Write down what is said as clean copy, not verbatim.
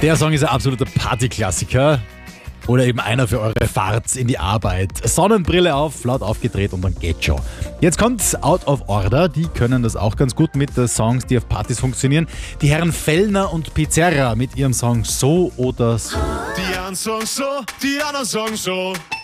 Der Song ist ein absoluter Partyklassiker. Oder eben einer für eure Fahrt in die Arbeit. Sonnenbrille auf, laut aufgedreht und dann geht's schon. Jetzt kommt Out of Order. Die können das auch ganz gut mit Songs, die auf Partys funktionieren. Die Herren Fellner und Pizzerra mit ihrem Song So oder So. Die einen sagen so, die anderen sagen so.